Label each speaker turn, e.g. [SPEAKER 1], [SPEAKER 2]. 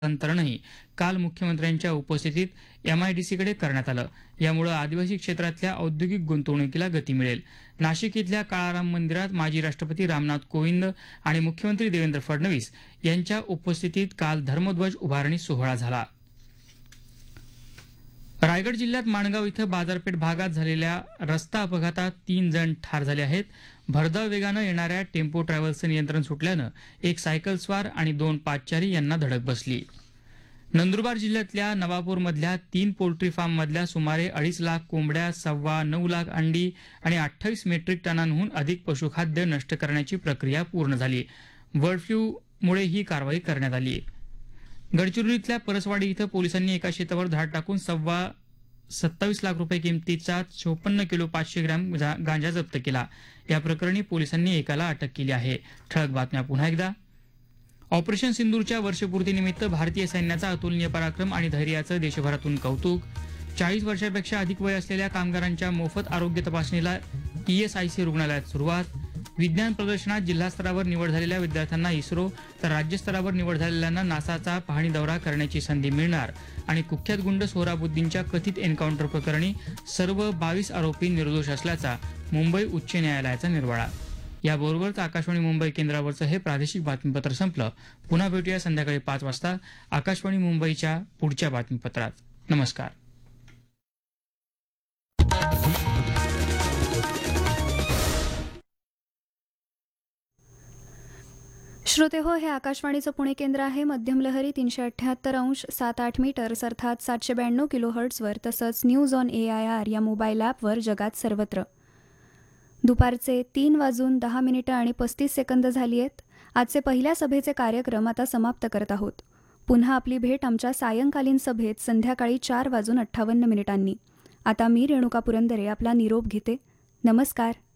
[SPEAKER 1] हस्तांतरणही काल मुख्यमंत्र्यांच्या उपस्थितीत MIDCकडे करण्यात आलं. यामुळे आदिवासी क्षेत्रातल्या औद्योगिक गुंतवणुकीला गती मिळेल. नाशिक इथल्या काळाराम मंदिरात माजी राष्ट्रपती रामनाथ कोविंद आणि मुख्यमंत्री देवेंद्र फडणवीस यांच्या उपस्थितीत काल धर्मध्वज उभारणी सोहळा झाला. रायगड जिल्ह्यात माणगाव इथं बाजारपेठ भागात झालेल्या रस्ता अपघातात 3 जण ठार झाले आहेत. भरधाव वेगानं येणाऱ्या टेम्पो ट्रॅव्हल्सचं नियंत्रण सुटल्यानं एक सायकलस्वार आणि 2 पादचारी यांना धडक बसली. नंदुरबार जिल्ह्यातल्या नवापूरमधल्या 3 पोल्ट्री फार्ममधल्या सुमारे 2.5 लाख कोंबड्या, 9.25 लाख अंडी आणि 28 मेट्रिक टनांहून अधिक पशुखाद्य नष्ट करण्याची प्रक्रिया पूर्ण झाली. बर्ड फ्लूमुळे ही कारवाई करण्यात आली. गडचिरोलीतल्या परसवाडी इथं पोलिसांनी एका शेतावर धाड टाकून 27 लाख रुपये किमतीचा 54 किलो 500 ग्रॅम गांजा जप्त केला. या प्रकरणी पोलिसांनी एकाला अटक केली आहे. ठळक बातम्या पुन्हा एकदा. ऑपरेशन सिंदूरच्या वर्षपूर्तीनिमित्त भारतीय सैन्याचा अतुलनीय पराक्रम आणि धैर्याचं देशभरातून कौतुक. 40 वर्षापेक्षा अधिक वय असलेल्या कामगारांच्या मोफत आरोग्य तपासणीला ESIC रुग्णालयात सुरुवात. विज्ञान प्रदर्शनात जिल्हास्तरावर निवड झालेल्या विद्यार्थ्यांना इस्रो तर राज्यस्तरावर निवड झालेल्यांना नासाचा पाहणी दौरा करण्याची संधी मिळणार. आणि कुख्यात गुंड सोहराबुद्दीनच्या कथित एन्काउंटर प्रकरणी सर्व 22 आरोपी निर्दोष असल्याचा मुंबई उच्च न्यायालयाचा निर्वाळा. याबरोबरच आकाशवाणी मुंबई केंद्रावरचं हे प्रादेशिक बातमीपत्र संपलं. पुन्हा भेटूया संध्याकाळी 5 वाजता आकाशवाणी मुंबईच्या पुढच्या बातमीपत्रात. नमस्कार.
[SPEAKER 2] श्रोते हो, हे आकाशवाणीचं पुणे केंद्र आहे. मध्यम लहरी 378.78 मीटर्स अर्थात 792 किलोहर्ट्झवर तसंच न्यूज ऑन AIR या मोबाईल ॲपवर जगात सर्वत्र. दुपारचे 3:10 आणि 35 सेकंद झाली आहेत. आजचे पहिल्या सभेचे कार्यक्रम आता समाप्त करत आहोत. पुन्हा आपली भेट आमच्या सायंकालीन सभेत संध्याकाळी 4:58 आता मी रेणुका पुरंदरे आपला निरोप घेते. नमस्कार.